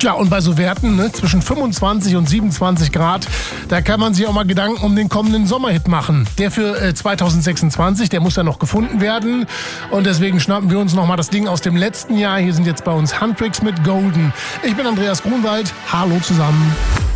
Tja, und bei so Werten, ne, zwischen 25 und 27 Grad, da kann man sich auch mal Gedanken um den kommenden Sommerhit machen. Der für 2026, der muss ja noch gefunden werden. Und deswegen schnappen wir uns nochmal das Ding aus dem letzten Jahr. Hier sind jetzt bei uns Handtricks mit Golden. Ich bin Andreas Grunwald. Hallo zusammen.